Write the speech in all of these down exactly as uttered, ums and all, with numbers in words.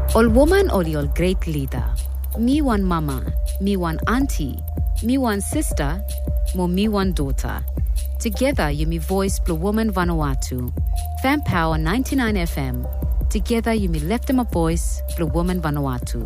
All woman or your great leader. Me one mama, me one auntie, me one sister, mo me one daughter. Together you me voice Blue Woman Vanuatu. Fan Power ninety-nine F M. Together you me left them a voice Blue Woman Vanuatu.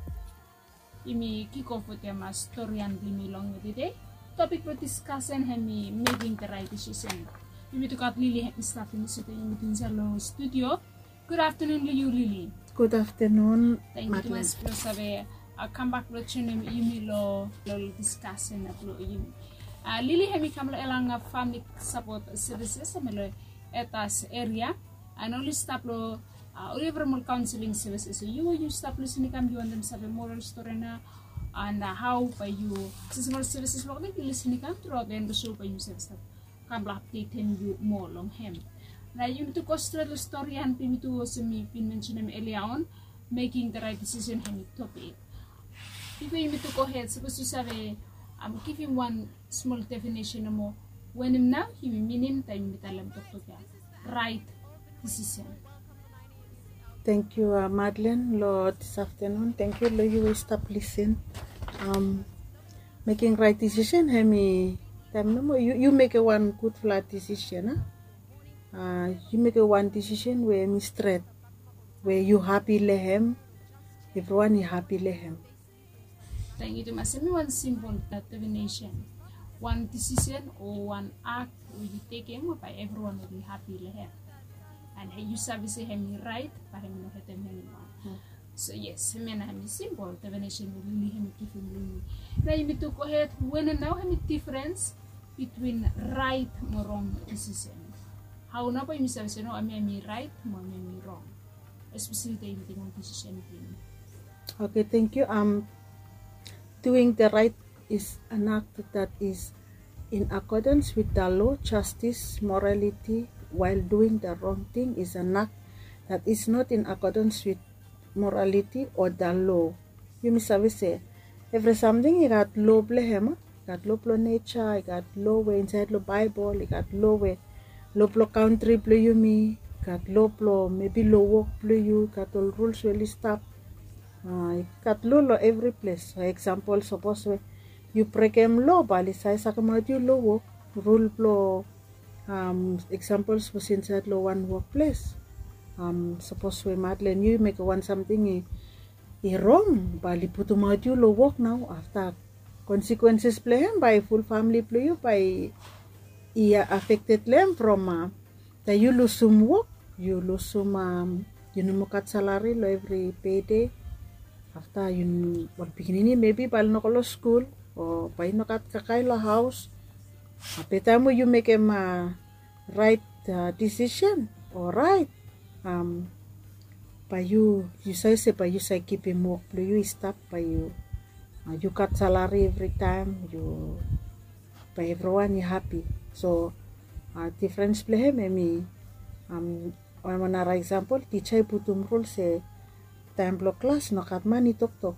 Imi kick off with them a story and me long with the day. Topic for discussion hemi making the right decision. You took out Lily happy staff in the city in the studio. Good afternoon to you, Lily. Good afternoon. Thank you much for sabe. I come back with you imi lo lo discussion at lo imi. Lily hemi kamlo elang family support services amelo etas area. And only stop lo Oliver Mul counseling services. So you you stop listening kam you and them sabe moral story na and uh, how by you seasonal services lo kan listening kam throughout the end so by you service kam la update you more long him. Now you need to consider the story and pin to semi pin mention him earlier on making the right decision him topic. If you need to go ahead suppose you sabe I'm giving one small definition mo when him now he mean him time mitalam tok right decision. Thank you, uh, Madeleine, Lord, this afternoon. Thank you, Lord, you will stop listening. Um, making right decision, hemi, you, you make a one good flat decision, huh? Uh, you make a one decision where me straight, where you happy lehem, everyone is happy lehem. Thank you, Thomas. Me one simple definition, one decision or one act will be taken by everyone will be happy lehem. And you service him right, but him not him anyone. So yes, him and him simple definition will really him give him. Now you need to go ahead when and now him difference between right and wrong decision. How now by me service no I mean right, I mean wrong. Especially the one decision thing. Okay, thank you. Um, doing the right is an act that is in accordance with the law, justice, morality. While doing the wrong thing is an act that is not in accordance with morality or the law. You must say, every something you got law blehem, got law plo nature, you got law way inside the Bible, you got law way, law plo country play you me, got law plo maybe law work play you, got all rules really stop. Uh, got law law every place. For example, suppose you break em law, bali say sakamat you law work, rule plo. Um, examples was inside law one workplace. Um, suppose we Madeleine, you make one something eh, wrong, but you put them out you law work now after consequences play him by full family play you by yeah, affected them from uh, that you lose some work, you lose some um, you know cut salary lo every payday after you what beginning maybe by no school or by no cut kakay la house. At time you make a uh, right uh, decision or right um by you you say say by you say keep him work you stop by you uh, you cut salary every time you by everyone you happy so uh, difference play him me um on another example teacher putum rule say time block class no cut money tok tok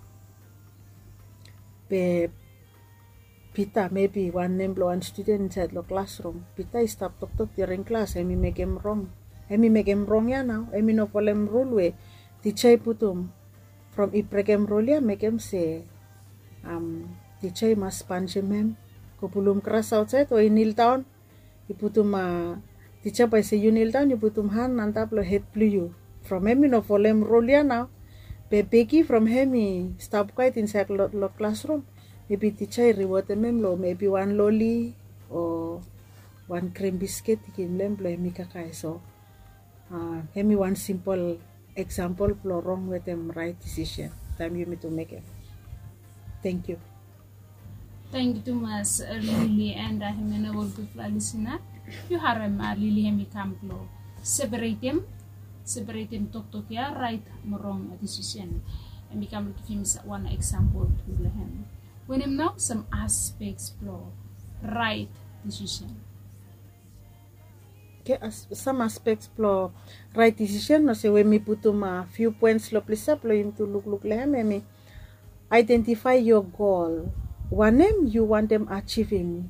be Pita, maybe one name one student inside the classroom. Pita stop talk talk during class. I mean make him wrong. I mean make him wrong ya now. I mean no problem rule way. Teacher putum from iprek him rule ya make him say um teacher must punch him. Kopulum crash outside or in kneel down. You putum uh teacher by say you kneel down. You putum hand and tap lo head blue you. From him no problem rule ya now. Bebeki from him he stop quiet inside the classroom. Maybe teacher reward them lo maybe one lolly or one cream biscuit kim lem lo mi kakay so uh hemi one simple example lo wrong with them right decision time you need to make it. Thank you. Thank you too much Lily and I am an old listener. You have a Lily hemi camp lo separate them separate them talk talk ya right wrong decision and become give him one example to him. When him now some aspects flow right decision. Okay, as, some aspects flow right decision. No say when me put um a few points lo please up lo him to look look lehem me identify your goal. One name you want them achieving.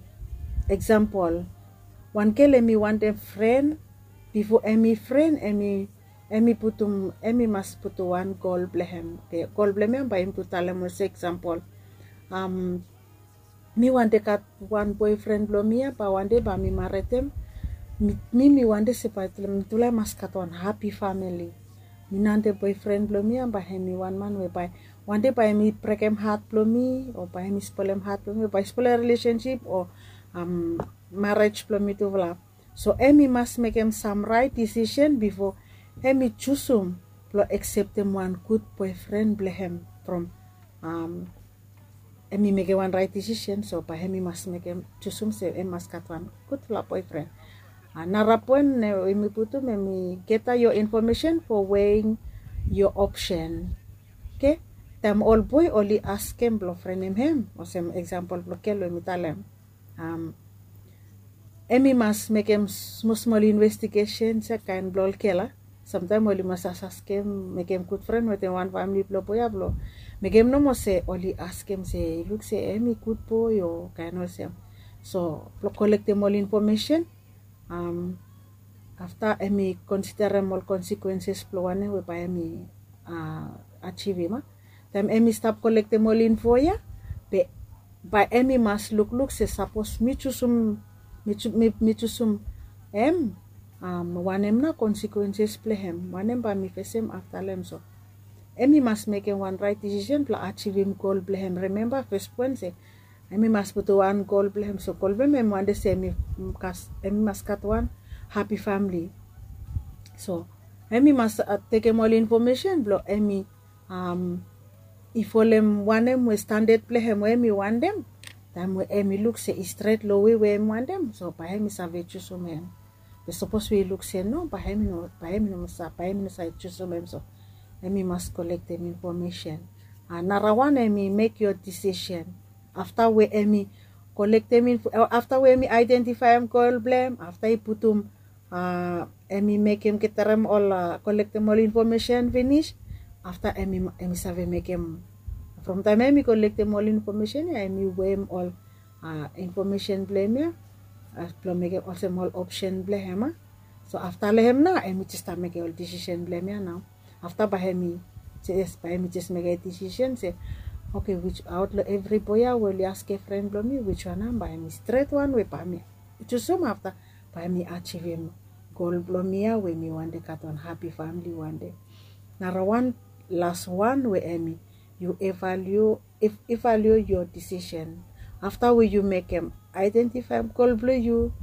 Example, one ke let me want them friend before any friend any emi putum emi mas putu one goal blehem. Okay, goal blehem by him putalem as example. Um, mi wande kat one boyfriend lo mia pa wande ba mi maretem. Mi mi wande sepatlem tulai mas kat one happy family. Minante boyfriend lo mia ba hemi one man we by one day by me prekem hat plomi or by me spolem hat plomi by spolem relationship or um marriage plomi tu vla. So emi must make him some right decision before emi choosum lo accept him one good boyfriend blehem from um emi make one right decision. So by emi must make him choosum say em must kat one good vla boyfriend. Uh, narapon ne emi putum emi get your information for weighing your option. Okay? Tam all boy only ask him blo friend him him. Or some example blo kelo emi talem. Um, emi must make him small small investigation sa kain blo kela. Sometimes only must ask him make him good friend with one family blo boy blo. Make him no mo say only ask him say look say emi good boy or kain or some. So blo collect them all information. Um, after emi consider all consequences blo wane we pa emi uh, achieve ma. Time emi stop collecting all info ya, be by emi mas look look se suppose mi chusum mi mi, mi chusum em um wanem na consequences plehem wanem ba mi fesem after lem. So emi mas make one right decision pla achieve him goal plehem. Remember first point say emi mas put one goal plehem. So goal plehem em wande say emi kas emi mas kat one happy family. So emi mas uh, take all information blo emi um if olem wanem we standard plehem we emi wandem time we emi look say straight low we we emi wandem. So pa emi sa ve chusum em. We suppose we look say no pa emi no pa emi no sa pa emi no sa chusum em. So emi must collect them information. Uh, narawan emi make your decision after we emi collect them info, after we emi identify em goal blame after I putum uh, emi make him keterem all uh, collect them all information finish. After emi emi save make him from time emi collect them all information ya emi weigh all uh, information blame ya as uh, make all some all option blame. So after lehem na emi just make all decision blame ya now. After by emi just by emi just make a decision say okay which outlaw every boy will ask a friend blame me which one am by emi straight one we pa me. Just some after by emi achieve him goal blame ya we me one day kat one happy family one day. Narawan last one we emi you evaluate if evaluate your decision after we you make them identify goal blue you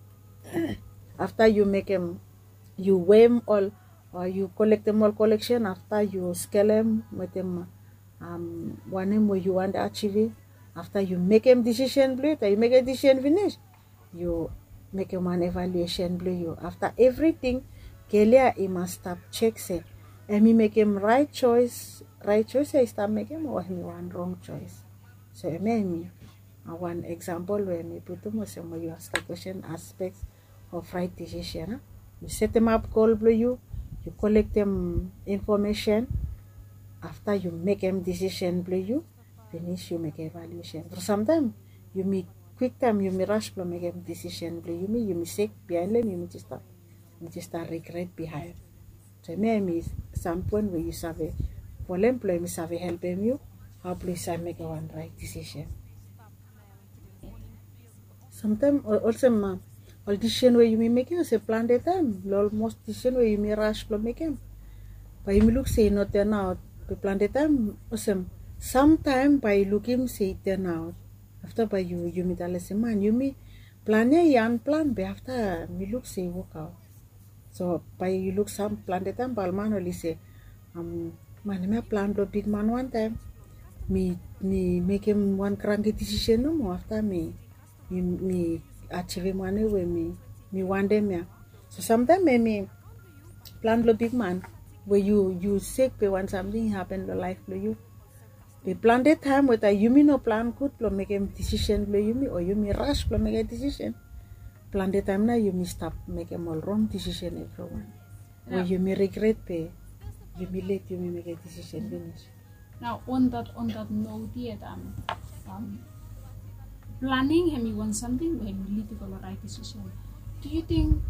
after you make them you weigh them all or you collect them all collection after you scale them with them um one them where you want to achieve after you make them decision blue you make a decision finish you make them one evaluation blue you after everything kelia you must stop check say emi make him right choice, right choice I start make him or emi one wrong choice. So emi uh, one example where emi put them was when you ask a question aspects of right decision. Huh? You set them up goal blue you, you collect them information. After you make them decision blue you, finish you make evaluation. For sometimes you make quick time you may rush blue make them decision blue you me you mistake behind them you may just start, you just start regret behind. So maybe some point where you save for employee me save help them you how please I make one right decision. Sometimes also ma all decision where you may make you say plan the time almost decision where you may rush to make them. But you may look say not turn out to plan the time also sometime by looking say turn out after by you you may tell us man you may plan ya yan plan but after me look say work out. So by you look some plan the time balman only say um man me plan the big man one time me me make him one cranky decision no more after me me me achieve money with me me one day me. So sometimes me me plan the big man where you you sick but when something happen the life to you we plan the time with a you me no plan good to make him decision to you me or you me rush to make a decision. Plan the time now you may stop make a all wrong decision everyone. Yeah. Or you may regret pay. You may late you may make a decision finish. Now on that on that note yet um, um planning him you want something when you lead to the right decision. Do you think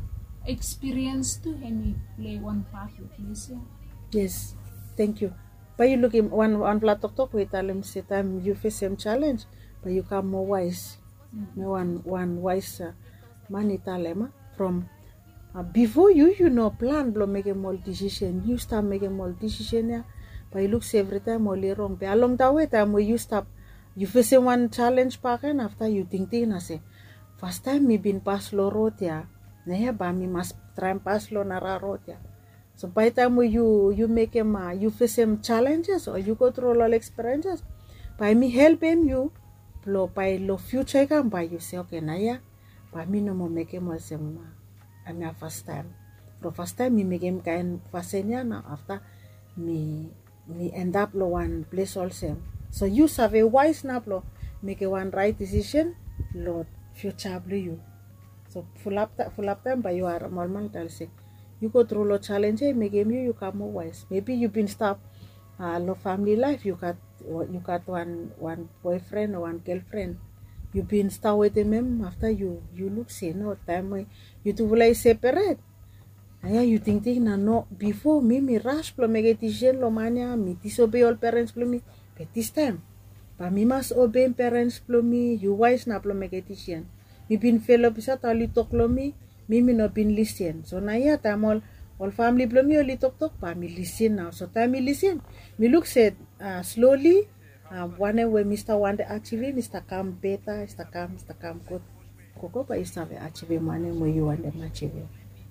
experience to him play one part with this. Yes, thank you. But you look him one one flat talk talk with him say time you face same challenge, but you come more wise. Mm-hmm. One one wise uh, man italema from uh, before you you know plan blow make a more decision. You start making more decision yeah. But you look every time only wrong. But along the way time where you stop, you face one challenge pack and after you think think I say first time me been pass low road yeah. Nah ba me must try and pass low nara road yeah. So by the time you you make him uh, you face him challenges or you go through all experiences, by me help him you, blow by lo future come by you say okay na yeah, by me no more make him was him uh, I mean first time, the first time me make him kind fasenya now after me me end up lo one place also. So you have a wise now lo make a one right decision lo future blue you. So full up full up time by you are normal tell say. You go through lo challenge, make you you come more wise. Maybe you been stuck uh lo family life, you got you got one one boyfriend or one girlfriend. You been stuck with them after you you look say no time way you two will separate. Aya you think think na no before me me rush plo make decision lo mania me disobey all parents plo me but this time. But me must obey parents plo me you wise na plo make decision. Me been fail up isa tali talk lo me. Mimi no been listen. So na ya time all all family blow me only talk talk pa me listen now. So time me listen. Me look said uh, slowly uh, one way Mister Wande achieve Mister Come better, Mister Come, Mister Come good. Koko pa Mister achieve money mo you want them achieve.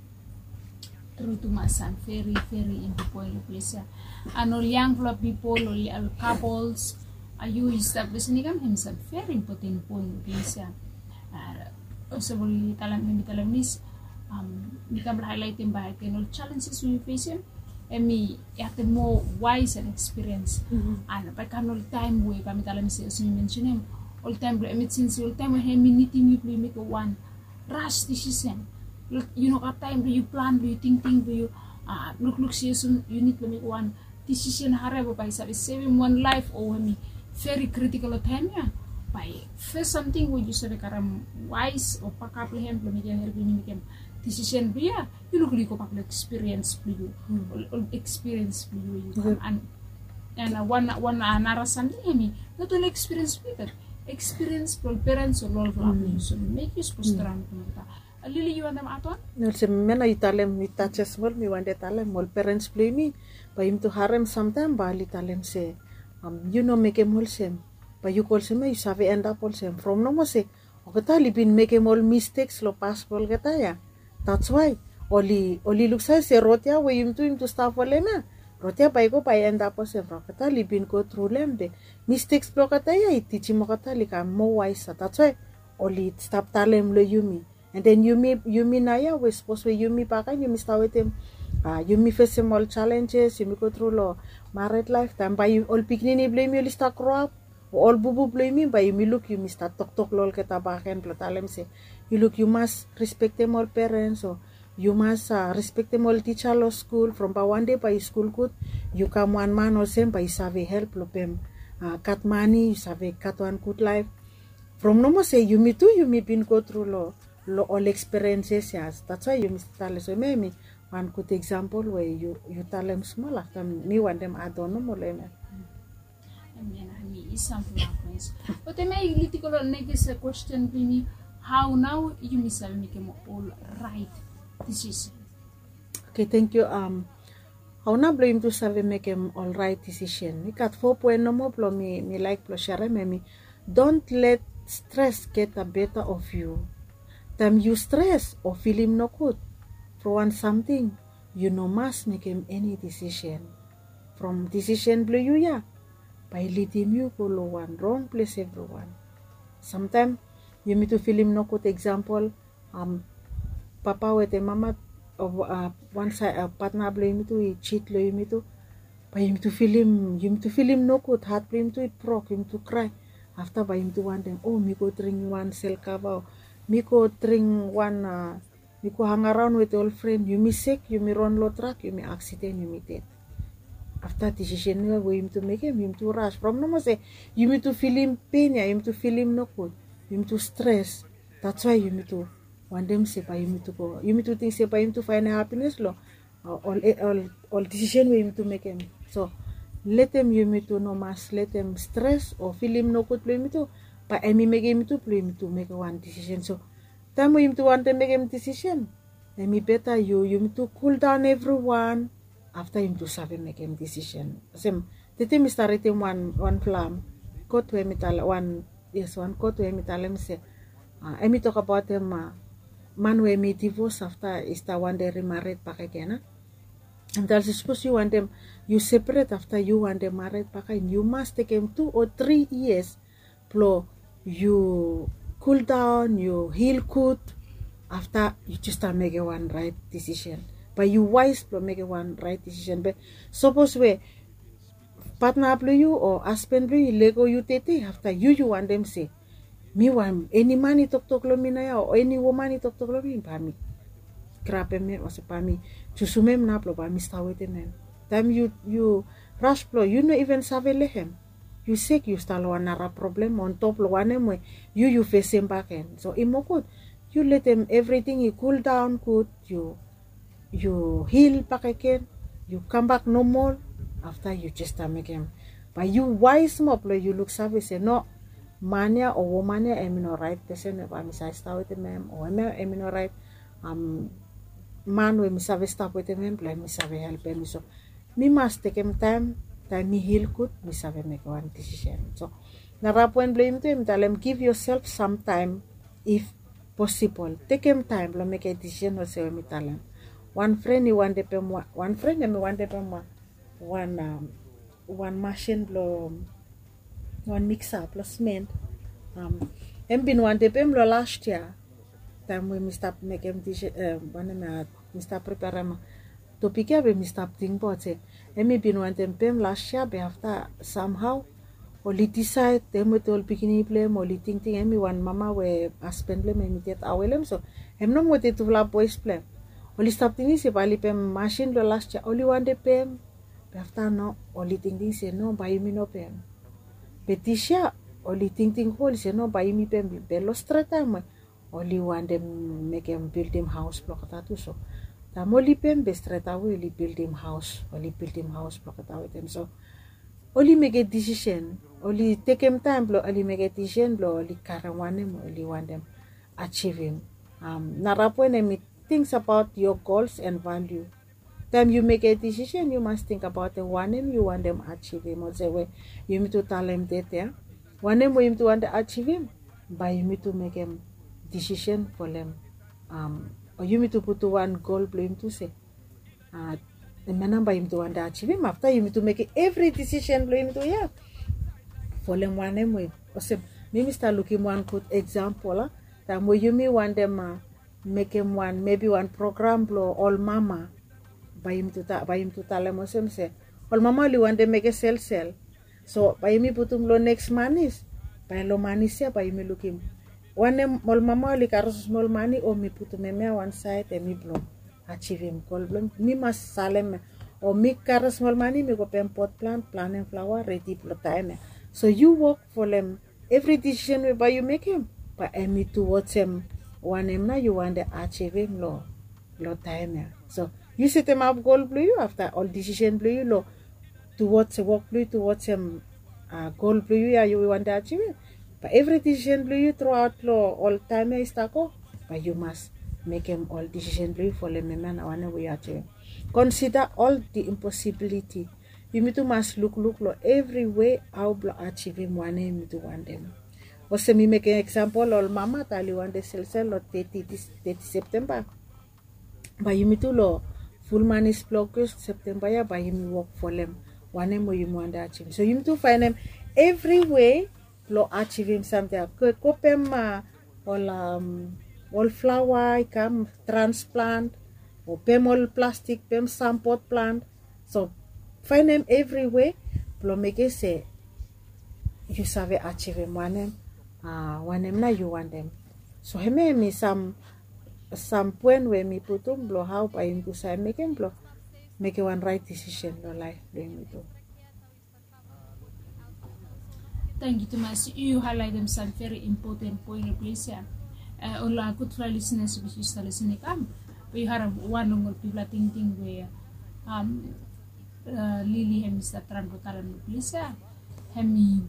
True to my son, very very important place. And all young people, all couples, are you establishing himself very important point place. Also, we talam him talam nis. Um, become highlighting by the all challenges we face him, and me have the more wise and experience. Mm-hmm. And by come all time we kami talam si as we mention him all time. I mean since all time when him meeting you play make a one rush decision. You know at time do you plan, do you think think do you uh look look see you need to make one decision. Harap by saving one life or me very critical time yeah. By first something when you say karam wise or pack up him to make help you make him decision yeah you look like a experience for you mm. experience for you, you mm-hmm. and and uh, one one another something me not only experience with it experience for parents or all family so make you supposed to run to Lily you want them aton no se mena italem mi touches mol mi wande talem mol parents play me by him to harem sometime bali talem say um you know make him wholesome but you call him you save end up also from no mo say okata li been make him all mistakes lo possible gata ya. That's why only only looks like say rotia we him to him to start for them rotia by go by end up also from kata li been go through them the mistakes block kata ya teach mo kata li ka more wise. That's why only stop talem lo yumi and then yumi yumi na ya we suppose we yumi paka yumi start with him uh yumi face him all challenges yumi go through lo married lifetime by you all picnic blame you start grow up all bubu blame me by you look you start talk talk lol kata baken platalem say you look you must respect them all parents or you must uh, respect them all teacher law school from ba one day by school good you come one man or same by save help lo pem uh, cut money you save cut one good life from no mo say you me too you me been go through lo lo all experiences yes that's why you must tell so maybe one good example where you you tell them small after me want them I don't know more leme amen ami isang place but I may little next question bini how now you miss make them all right decision. Okay, thank you. Um, how na blame to save make them all right decision. We got four point no more plo me me like plo share me me. Don't let stress get the better of you. Time you stress or feeling no good for one something, you no must make him any decision. From decision blow you yeah. By leading you go lo one wrong place everyone. Sometimes you need to feel him no good example um papa with a mama of uh, one side uh, partner blame to he cheat lo you need to by him to feel him you need to feel him no good heart blame to it broke him to cry after by him to want them oh me go drink one cell cover me go drink one uh, me go hang around with old friend you me sick you me run low track you me accident you me dead after decision you go him to make him him to rush from no mo say you need to feel him pain yeah him to feel him no good you need to stress that's why you need to want them say pa you to go you to think say pa him to find happiness lo all all all decision we him to make him. So let them you me to no mas let them stress or feel him no good play me to pa emi make him to play me to make one decision. So time we him to want to make him decision emi better you you me to cool down everyone after him to save make him decision. Sem tete mi start him one one flam quote we metal one yes one quote we metal him say uh, emi talk about him uh, man we me divorce after is the one they remarried back again. And that's suppose you want them, you separate after you want them married back and you must take them two or three years. Plus you cool down, you heal good. After you just make a one right decision. But you wise to make a one right decision. But suppose we partner you or husband you lego you tete after you you want them say, me want any money talk talk lo mina or any woman talk talk lo min pa mi. Krape me or se pa mi. Susumem na plo pa mista wete men. Time you you rush plo you no even save lehem. You sick you stalo anara problem on top lo wane mo you you face him back end. So imo good. You let them everything you cool down good. You you heal back again. You come back normal after you just make him. But you wise mo plo you look savvy say no mania or womania am no right person if I'm say start with them or am no right um man we mi save stop with him play mi save help him. So mi must take him time time mi heal good mi save make one decision. So narapuen blame to him tell him give yourself some time if possible take him time lo make a decision or say mi tell him one friend he want them one friend me want them one um, one machine blow one mixer plus men um em bin want them lo last year time we mi stop make him decision uh, one me mi stop prepare ma topic ya mi stop think about say emi bin want them pem last year be after somehow oli decide them with all bikini play oli think think emi one mama we husband le me tet awelem so em no mote to la boys play oli stop thinking se bali pem machine lo last year oli one de pem be after no oli thinking say no buy me no pem petisha oli thinking hole say no buy me pem be lo straight time only want them make them build him house block tatu so ta moli pem be straight away only build him house only build him house block tatu them so only make a decision only take him time blow only make a decision blow only karawane mo only want them achieve him um narapwen me thinks about your goals and value time you make a decision you must think about the one him you want them achieve him or say way you need to tell him that yeah one him you to want to achieve him by you need to make him decision for them um or you need to put one goal blame to say uh the man by him to want to achieve him after you need to make every decision blame to yeah for them one them way or say maybe start looking one good example uh, that way you may want them uh, make him one maybe one program blow all mama by him to ta by him to tell them say all mama only want them make a sell sell so by him put him lo next money is by lo money say by him looking one mol mama li karo small money o mi putu me me one side e mi blow achieve him goal blow mi mas salem o mi karo small money mi go pen pot plant plant and flower ready for time so you work for them every decision we by you make him but I me towards him one him na you want to achieve him lo lo time so you set him up goal blue you after all decision blue you lo towards work blue towards him uh, goal blue you you want to achieve it. But every decision blue you throughout law all time is tako, but you must make him all decision blue for the man one way achieve. Consider all the impossibility. You need to must look look lo every way how blo achieve him one him to one them. Also me make an example all mama tali one day sell sell lo thirty September. But you need to lo full man is August September ya by him work for them one him you want to achieve. So you need to find them every way. Lo achieve him something. Ko pem uh, all um all flower come transplant or pem all plastic pem some pot plant. So find them every way. Lo make it say you save achieve him one them. Ah uh, one them na you want them. So he may me some some point where me put him blow how by him to say make him blow make one right decision lo life doing me do. Thank you, Thomas. You highlight them some very important point of place here. uh, ola good for listeners which is listening kam we have one ngol people thinking we um uh, Lily hemis that tran botalan lisa hemi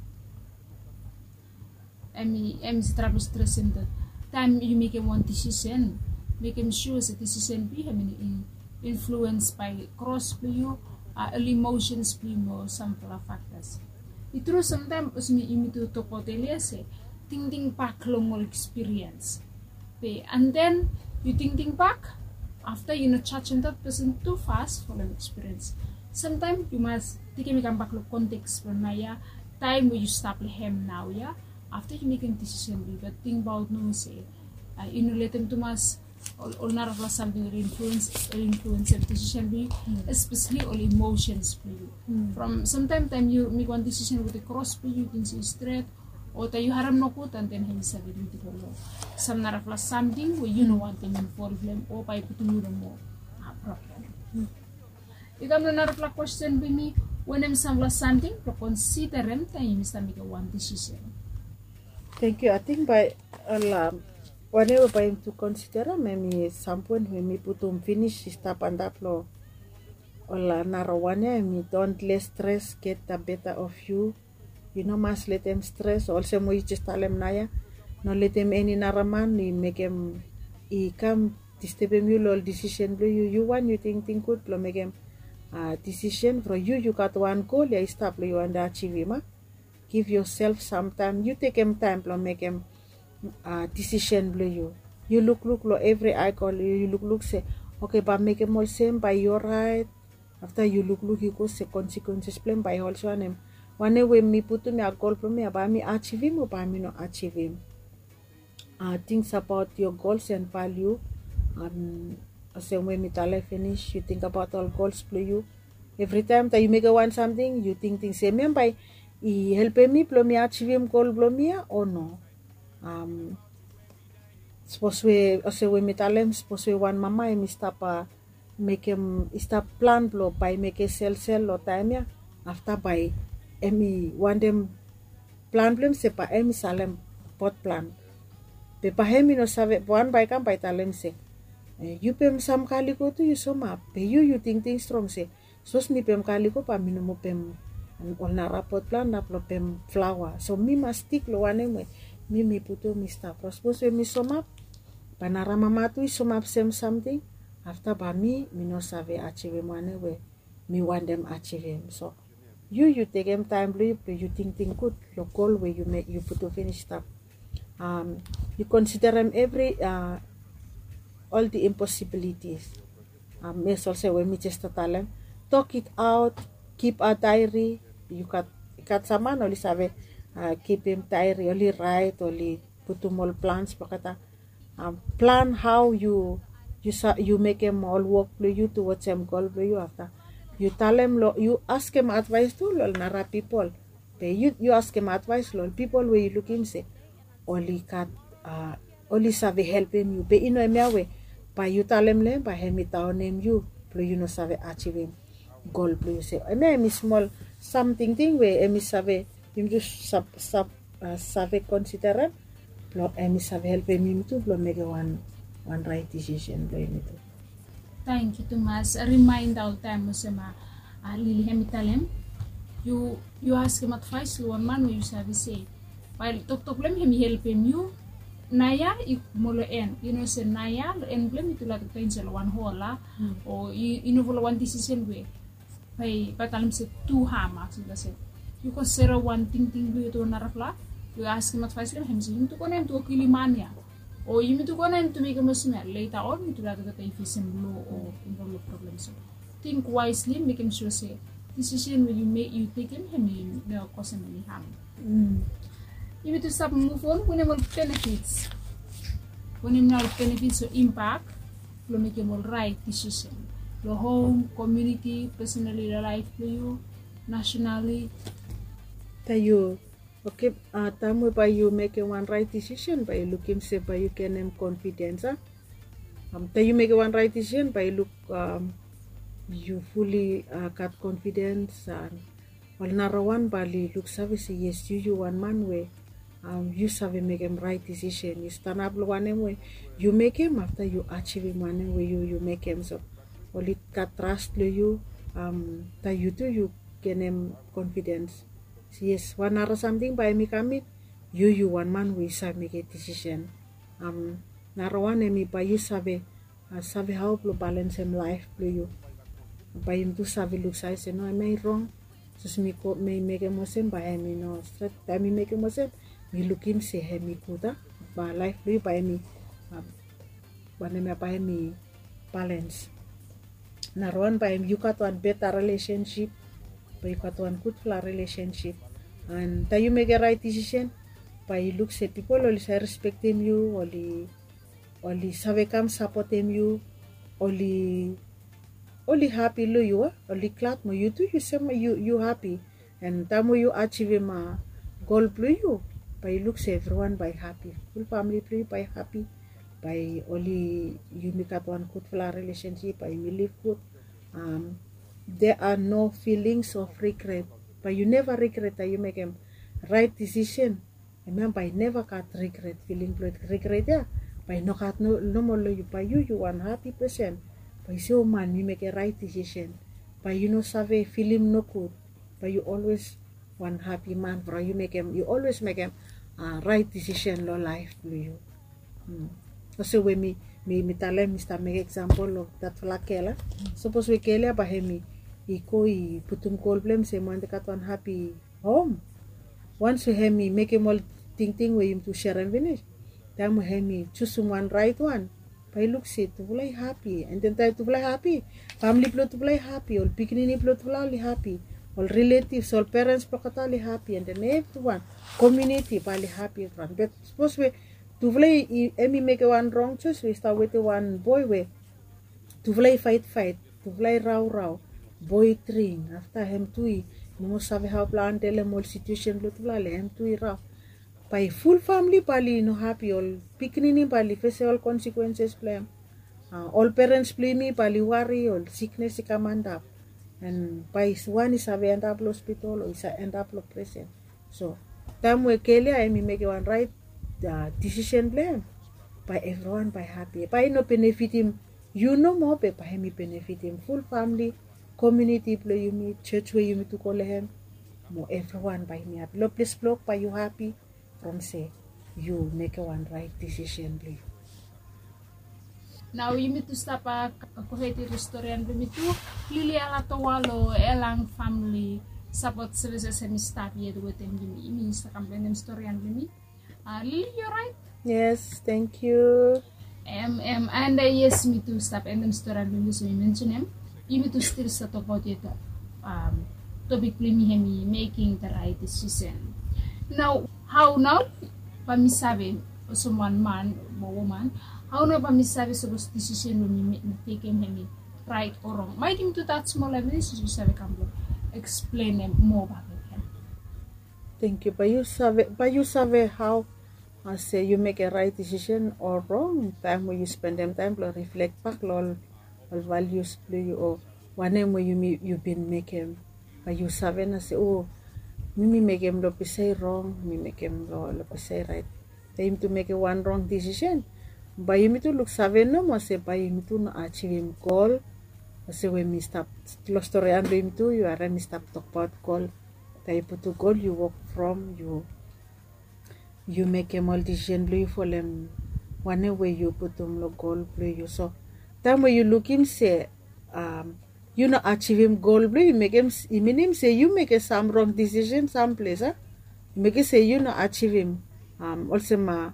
hemi hemi struggle stress in the time you make one decision making sure that decision be hemi influenced by cross you uh, emotions be more some factors it true sometimes usmi imi to tokotelia say thinking back long experience be and then you thinking back after you know judging that person too fast for an experience sometimes you must take me come back to context from ya time where you stop him now yeah after you make a decision but think about no say uh, you know let them to mas all, all not of something that influence influence of decision be mm. especially all emotions for you mm. from sometimes time you make one decision with a cross for you can see straight or that you haram no put and then he said it will some not of something where you know one thing involve them or by putting you more uh, problem mm. You come to another question with me when I'm something to consider them time is to make one decision. Thank you. I think by Allah, whenever by him to consider, maybe some point when me put him finish stop and that law. Allah narawane me don't let stress get the better of you. You know, must let them stress. Also, mo just tell them naya. No let them any naraman. Ni make him. He come. This step you all decision. You you want you think think good. Lo make him. Uh, decision for you, you got one goal, you stop you and achieve him. Give yourself some time. You take him time to make him uh, decision. You you look look lo every icon. You, you look look say okay, but make him all same by your right. After you look look, you go say consequences plan by also on him. One way me put me a goal for me about me achieve him or by me not achieve him. Uh, things about your goals and value. Um, Same way me tell finish, you think about all goals play you. Every time that you make a one something, you think things same by I help me plo me achieve him goal plo me or no. Um suppose we also we me tell him suppose we one mama me stop uh, make him stop plan plo by make a sell sell or time ya after by emi one them plan plem se pa emi salem pot plan. Pe pa hemi no save one by kam by tell him say you pem sam kali ko tu you so map pe you you think think strong say sos mi pem kali ko pa mino mo pem ol na rapot plan na plo pem flower so mi must stick lo ane me mi mi puto mi stop suppose mi so map panara mama tu so map same something after ba mi mi no save achieve mane we mi want them achieve him so you you take him time you you think think good your goal where you make you put to finish stuff um you consider him every uh all the impossibilities. Um, yes, also when me just tell them, talk it out, keep a diary. You got got someone only save uh, keep him diary, only write, only put more plans. Pakata um, plan how you you you make him all work for you towards him goal for you after. You tell him lo, you ask him advice too, lol nara people. But you you ask him advice, lol people where you look him say, only cat uh only save help him you. But you know me away. By you tell him le by him it our name you plus you know save achieve him goal plus you say I mean small something thing where emi save him just sub sub uh, save consider plus emi save help him to plus make one one right decision plus him to. Thank you Thomas. A remind all time mo sa ma uh, Lily hemi tell him you you ask him advice lo one man you save say while talk talk lem hemi help him you naya ik molo en you know say naya en blem itu la potential one hola mm. or you you know one decision we pay patalim se two hama so say you consider one thing thing we to narafla you ask him advice him say you to konem to kilimania or you to konem to make a musme later on you to la to pay fisen blow or involve problems so think wisely make him sure say decision when you make you take him him no cause any harm mm. You need to stop move on when you benefits. When you know benefits or impact, you make a more right decision. The home, community, personally, the life for you, nationally. Tayo, okay, uh, tamo by you make one right decision by looking say by you can have confidence. Ah? Um, tayo make one right decision by look um, you fully uh, got confidence and wal narawan bali look sabi say yes you you one man way. um, you have make him right decision. You stand up one way, you make him after you achieve him one way, you you make him so. Only got trust to you, um, that you do you gain him confidence. Yes, one or something by me commit, you you one man we have make a decision. Um, narawan me by you sabe, uh, sabe how to balance him life to you. By him to sabe look size, no, I may wrong. So me ko may make a mosem by me no straight. Time me make a mosem, me look him say he me kuda, by life to you by me, um, when me by me balance. Naroon by him you got one better relationship, but you got one good flat relationship, and that you make a right decision. By you look say people only say respect them you, only only save come support them you, only only happy lo you ah, only glad mo you do you say you you happy, and tamo you achieve ma goal blue you. By you look say everyone by happy, full family play by happy. By only you make up one good flat relationship, by you live good. Um, there are no feelings of regret, but you never regret that you make a right decision. Remember, I never got regret, feeling regret, yeah. By no got no no more you by you, you one happy person. By so man, you make a right decision. By you know save feeling no good, but you always one happy man. For you make him, you always make him uh, right decision, lo life to you. Hmm. So when me me me tell him Mister make example of that flakela. Suppose we kela ba hemi iko I putum problem se man dekat one happy home. Once we hemi make him all ting ting we him to share and finish. Then we hemi choose one right one. By look see to play happy and then try to play happy. Family plot to play happy. All picnic plot to play happy. All relatives, all parents plot happy, and then everyone community play happy. But suppose we to play, Emmy make one wrong choice, we start with one boy way. To play fight fight, to play row row, boy train. After him too, mo sabi how plan tell him all situation lo to play him too row. By full family pali no happy all picnic pali face all consequences play. Uh, all parents play me pali worry all sickness I come end up. And by one is have end up hospital or is end up prison. So time we Kelly I make one right. The decision blame by everyone by happy. By no benefit him, you know more by him benefit him. Full family, community play you meet, church where you meet to call him. More everyone by me happy. Love please block by you happy from say you make a one right decision play. Now you meet to stop a koheti historian we meet to lili ala to walo elang family support services and staff yet with them you mean sa campaign historian we meet. Uh, Lily, you're right. Yes, thank you. Um, um, and uh, yes, me too. Stop and them store and we mention him. You me to still start about it. Um, topic play me hemi making the right decision. Now, how now? Pamisabi, someone man or woman. How now pamisabi so this decision when me taking hemi right or wrong? Might him to that small level decision sabi kambo explain them more about it. Thank you. But you sabe, but you sabe how I say you make a right decision or wrong. Time when you spend them time to reflect back all, all values play you or one name where you you've been making. But you sabe and say oh, me make him lo say wrong, me make him lo lo say right. Time to make a one wrong decision. But you me to look sabe no more say but you me to no achieve him goal. Say when me stop lo story and him too you are me stop talk about goal. Type to goal you walk from you you make a all decision blue for them one way you put them lo goal blue you so time when you look him say um you not achieve him goal blue you make him you mean him say you make a some wrong decision some place huh? You make it say you not achieve him um also ma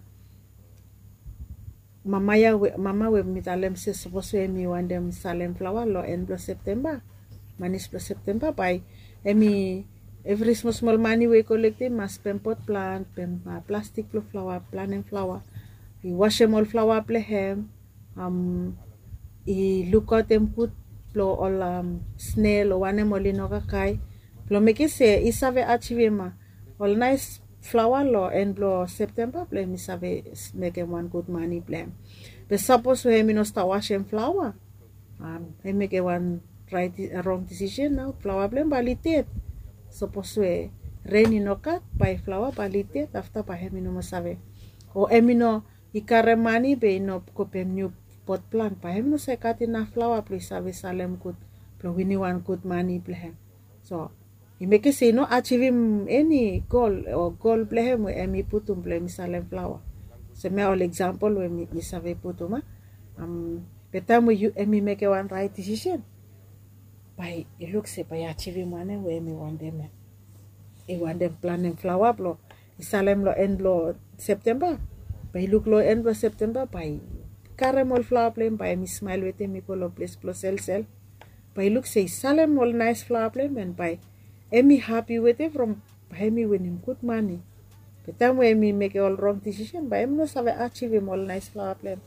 mama ya we, mama we mitalem say supposed to me one them salem flower lo end of September manis plus September by emi every small small money we collect him mas pem pot plant pem uh, plastic plo flower plant and flower we wash them all flower play him um I look out them put plo all um snail or one more no kai plo make it say isave achieve ma all nice flower lo and blow September play me save make one good money play but suppose we me no start washing flower um I make one right a wrong decision now flower play balitet suppose we rain no kat by flower balite after pa hemino masave. O emino ikare mani be no kopem new pot plant pa hemino se kat ina flower please save salem good. Plo wini one good money plehem. So I make say no achieve him any goal or goal plehem we emi putum ple misalem flower. So me all example we mi, mi save putuma. Um betam we you emi make one right decision. By it looks se by achieve money we emi one dem. E one dem planning flower blo. Isalem lo end lo September. By look lo end lo September by caramel flower plane by mi smile with me polo place plus sell sell. By look say Salem all nice flower plane and by Emi happy with it from Emi winning good money. But time when me make all wrong decision, but I'm not have achieve him all nice flower plane.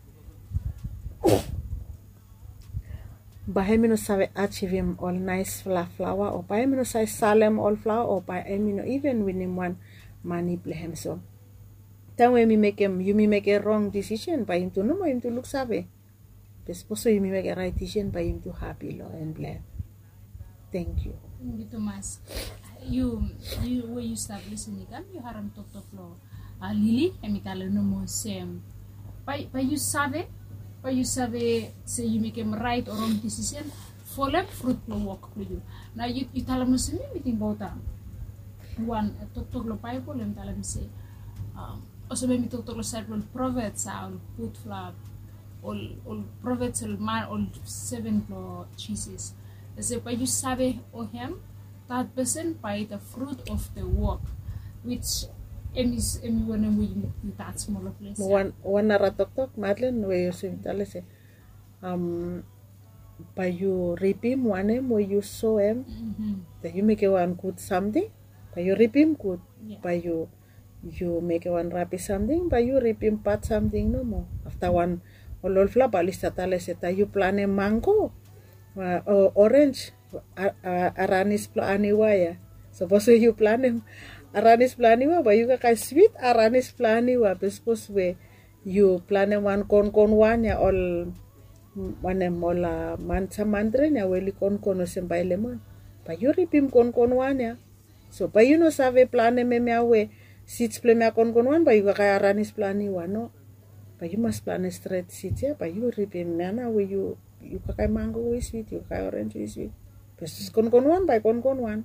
But Emi no have achieve him all nice flower or by Emi no say Salem all flower or by Emi no even winning one money play him so. Time when me make him you me make a wrong decision by him to know him to look savvy. But suppose you me make a right decision by him to happy lo and blame. Thank you. Thank you, Thomas. You, you, when you start listening, you haram talk to flow. Ah, Lily, emikala no more same. But, but you save, but you save, say you make a right or wrong decision. Follow fruit will work for you. Now you, you tell them say meeting about that. One talk to the Bible and tell them say, um, also maybe talk to the several prophets are good flower, all all prophets all man all seven floor cheeses. Say, but you sabe o him, that person by the fruit of the work, which emis emi wana mo yung that smaller place. One one naratok tok Madeleine where you say tell say, um, by you reap him one him where you sow him, that you make a one good something, by you reap him good, Yeah. by you you make a one rapi something, by you reap him part something no more. After one olol flap alista tale say you plan a mango. Uh, uh, orange uh, uh, aranis planiwa ya. Suppose you plan him aranis planiwa, but you ka sweet aranis planiwa. Suppose we you plan one kon kon one ya all one mola mansa mandre ya weli kon kon sembay lemon. But you rip him kon kon one ya. So but you no save plan me me awe seeds play me kon kon one, but you ka aranis planiwa no. But you must plan a straight seeds ya. But you rip him nana where you you kakai mango is sweet, you kakai orange is sweet. But kon kon one by kon kon one.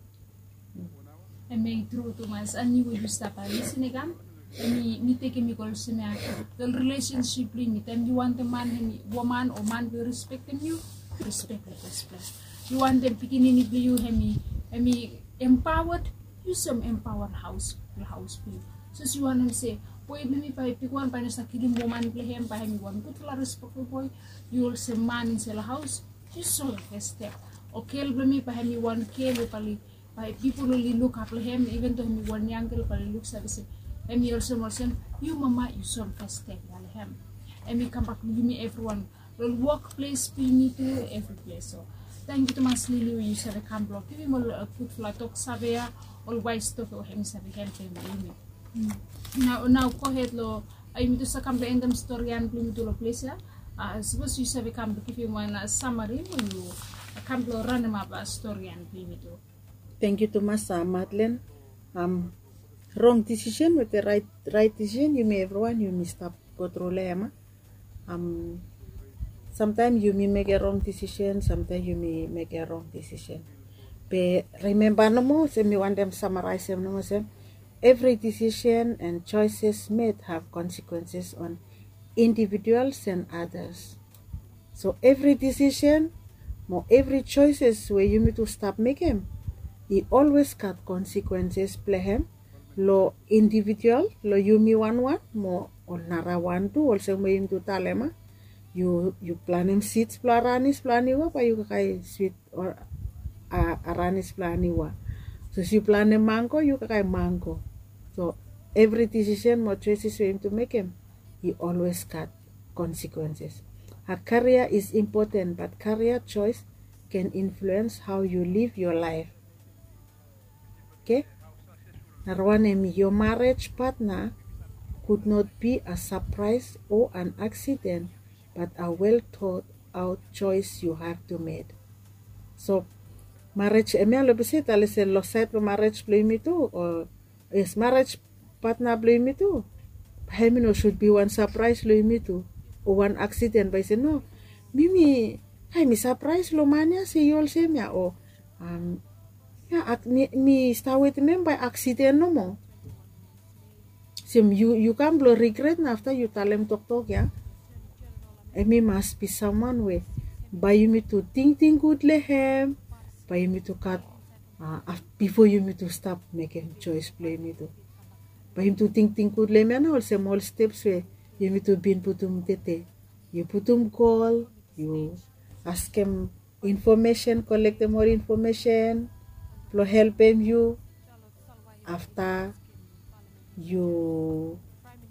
And may true to mas and you will stop a listening again. And me me take me call sina the relationship limit and you want the man and woman or man will respect you, respect the first place. You want them beginning to you hemi hemi empowered, you some empowered house house people. So you want them say boy me pa pikuan pa sa kilim woman plehem pa hemi one good la respectful boy you will say man in the house you saw the first step okay me pa hemi one kele pali pa people only look up him even though hemi one younger pali look sa say hemi also more you mama you saw first step pali him and me come back you me everyone will workplace be me to every place so thank you to mas Lily you said come block give him a good flat talk savea always to him sabi help him Now, now go ahead lo. Ay mito sa kambe endam storyan plum to lo place ya. Ah, suppose you sabi kambe give you one uh, summary when you kambe run ma ba storyan plum ito. Thank you to Mas uh, Madeleine. Um, wrong decision with the right right decision. You may everyone you may stop go through lema. Um, sometimes you may make a wrong decision. Sometimes you may make a wrong decision. But remember no more. So me want them summarize them no more. Every decision and choices made have consequences on individuals and others. So every decision, more every choices where you need to stop making, it always got consequences. Play him, lo individual, lo you me one one, more or nara one two, also may him to talema. You you plan him seeds plaranis planiwa, pa you kay sweet or uh, aranis planiwa. So if you plan a mango, you kay mango. So every decision, more choices for him to make him, he always got consequences. A career is important, but career choice can influence how you live your life. Okay? Narwane your marriage partner could not be a surprise or an accident, but a well thought out choice you have to make. So marriage eme lo bese tale se lo set lo marriage play me too or is marriage partner play me too. Hemino should be one surprise lo me too or one accident by say no. Mimi hey mi surprise lo mania si yol se mia o um yeah mi, mi start with me by accident no mo. Sim you you can blow regret after you tell him talk talk yeah. And me must be someone way by you me to think think good lehem. By you me to cut uh, before you me to stop making choice play me to. By him to think think good lehem and all small steps way you me to bin putum tete. You putum call, you ask him information, collect more information, to help him you after you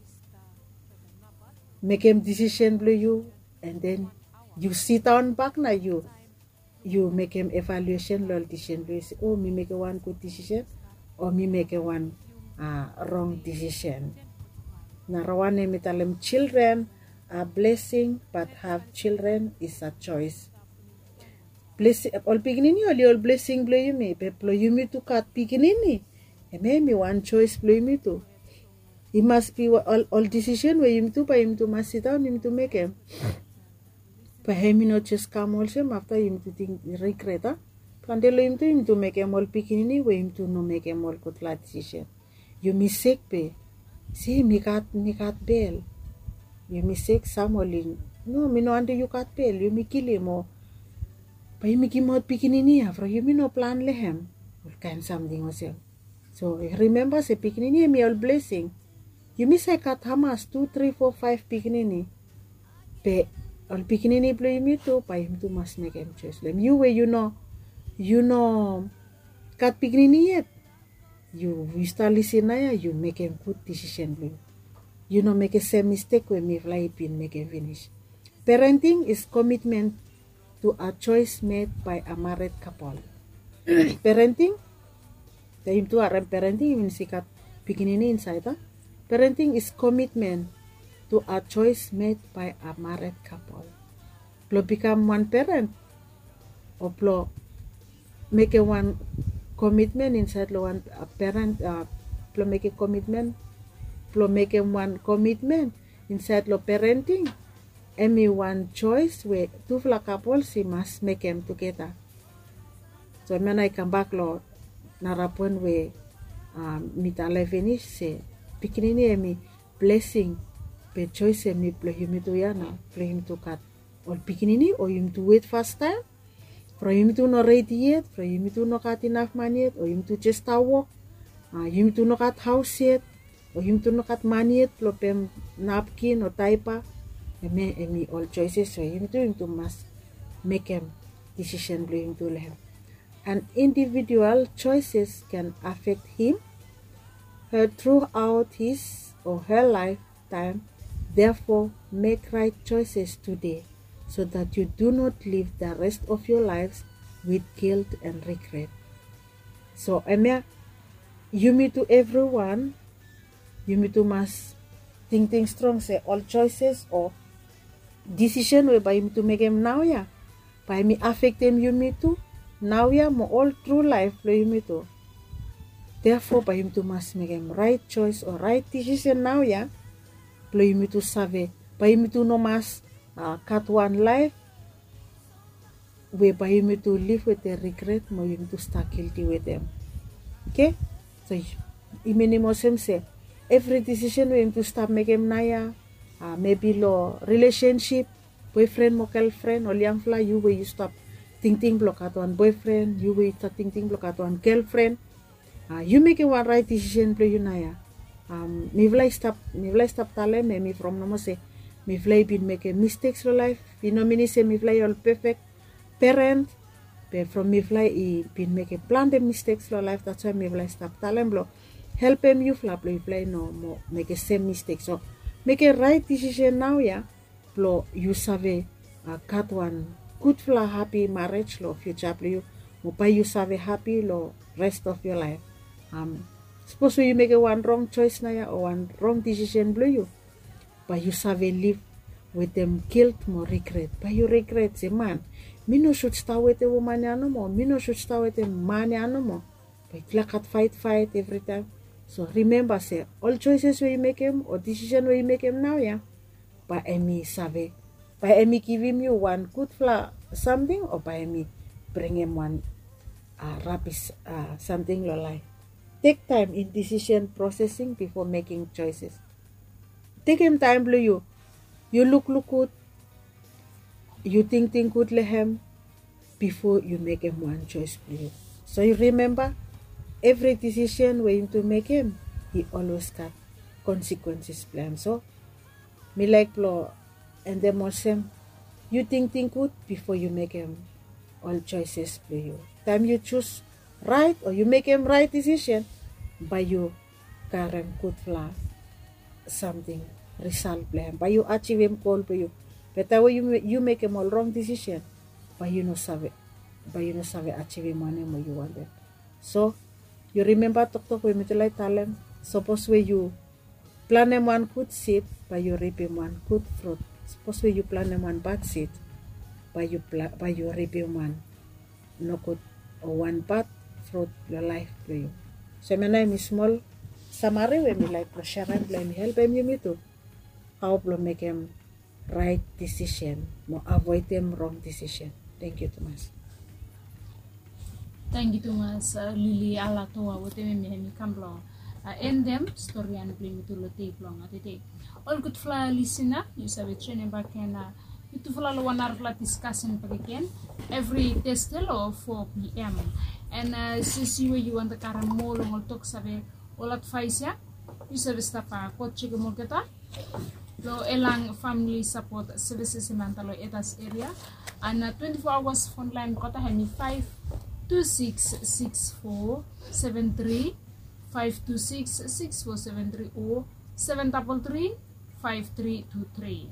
make him decision blue you and then you sit down back now you you make him evaluation lol decision blue say oh me make a one good decision or me make a one uh, wrong decision. Narawane mitalem children are blessing but have children is a choice. Blessing all piginini all all blessing blue you me but blue you me to cut piginini and maybe one choice blue me to. It must be all, all decision where him to by him to must sit down him to make him. But him not just come also after him to think regret. Plantelo him to him to make him all pikinini where him to no make him all good decision. You mistake be. See me got me got bail. You mistake Samuel. No, me no under you got bail. You me kill him or but him give out pikinini after you me no plan lehem. All kind something was him. So remember say pikinini me all blessing. You miss a cat hamas two, three, four, five pikinini. Pe all pikinini play me too, by him to must make him choice. Them you way you know you know cat pikinini yet. You you start listening you make him good decision blue. You know make a same mistake when me fly pin make him finish. Parenting is commitment to a choice made by a married couple. Parenting the him to a parenting even see cat pikinini inside huh? Parenting is commitment to a choice made by a married couple. Plo become one parent or plo make a one commitment inside lo one a parent uh, plo make a commitment plo make a one commitment inside lo parenting. Emi one choice where two fla couples si must make them together. So when I come back lo narapon we um, mitala finish say pikinini emi blessing pe choice emi plo him to yana plo him to cut or pikinini or him to wait first time for him to no ready yet for him to no cut enough money yet or him to just walk uh, him to no cut house yet or him to no cut money yet plo pem napkin or taipa emi emi all choices so him to him to must make him decision plo him to lehem. And individual choices can affect him her throughout his or her lifetime. Therefore, make right choices today so that you do not live the rest of your lives with guilt and regret. So, Emia, you me to everyone, you me to must think think strong, say all choices or decision way by me to make them now, yeah. By me affect them, you me too. Now, yeah, mo all through life, you me too. Therefore, by him to must make him right choice or right decision now, yeah. Play him to save. By him to no must uh, cut one life. Where by him to live with the regret, mo him to start guilty with them. Okay? So, iminimosem say, every decision we him to stop make him naya, uh, maybe law relationship, boyfriend mo girlfriend, or young fly, you where you stop thinking block at one boyfriend, you where you start thinking block at one girlfriend. Uh, you make a one right decision play you naya. Um, me vlai stop, me vlai stop tale me me from no mo say, me vlai been make a mistakes for life. You know me say me vlai all perfect parent. But from me vlai he been make a plan the mistakes for life. That's why me vlai stop tale blow. Help him you flap play vlai no more make a same mistake. So make a right decision now yeah. Blow you save uh, cut one good fla happy marriage lo future play you. Mo pa you save happy lo rest of your life. Um, suppose you make a one wrong choice na ya, or one wrong decision blow you, but you save live with them guilt more regret. But you regret say man, Mino should start with the woman ano mo. Mino should start with the man ano mo. But like at fight, fight every time. So remember, say, all choices where you make him or decision where you make him now, yeah. By me save. By me give him you one good flour something or by me bring him one uh, rubbish uh, something like. Take time in decision processing before making choices. Take him time blue you. You look look good. You think think good lehem before you make him one choice blue. So you remember every decision where you to make him, he always got consequences plan. So me like blow and then more same. You think think good before you make him all choices for you. Time you choose right or you make him right decision, by you karem good fla something result plan. By you achieve him goal for you. Better way you you make him all wrong decision, by you no sabe, by you no sabe achieve him one more you want them. So you remember talk talk with me to like tell them. Suppose where you plan him one good seed, by you reap him one good fruit. Suppose where you plan him one bad seed, by you pla- by you reap him one no good or one bad fruit your life for you. So my name is small summary when me like to share and blame help him you me too. How to make him right decision, more avoid them wrong decision. Thank you, Thomas. Thank you, Thomas. Uh, Lily ala toa wote me me me kamblo. Uh, end them story and blame to lote long at the all good fly listener. You sabi training back and uh, itu fly lo wanar fly discussion again every Thursday or four p m and uh, since you you want the current more long talk sabi all advice ya. You sabi stop a coach mo kita. Lo elang family support services mental etas area and uh, twenty-four hours phone line kota hani five two six six four seven three five two six six four seven three or seven double three five three two three.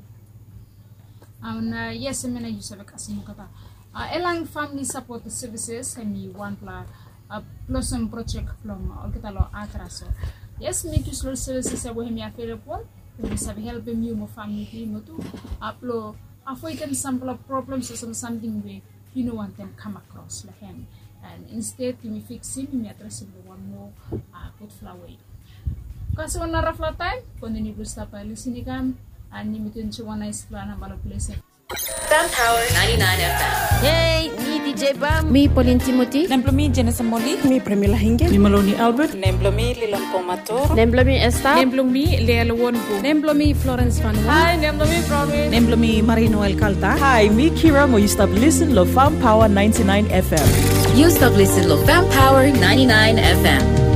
And uh, yes, I mean you sabi kasi mo kata. Uh, elang family support services kami one pla uh, Blossom project long all kita lo atraso. Yes, make you slow services sa bohemia available. We sabi help you mo family mo to upload avoid them sample of problems or some something we you know want them come across like him. And instead you may fix him, you may address him one more uh, good flower. Kasi wana rafla time, kung nini gusto pa listening kam, and nimitin siya wana isla na malo place. Fam Power ninety-nine F M. Hey, me D J Bam. Me Pauline Timothy. Nemplomi Jenessa Molly. Me Premila Hinge. Me Maloney Albert. Nemplomi Lilon Pomator. Nemplomi Esther. Nemplomi Leal Wonbu. Nemplomi Florence Van Wan. Hi, Nemplomi Promise. Nemplomi Marino El Calta. Hi, me Kira Mo. You stop listen lo Fam Power ninety-nine F M. You stop listen lo Fam Power ninety-nine F M.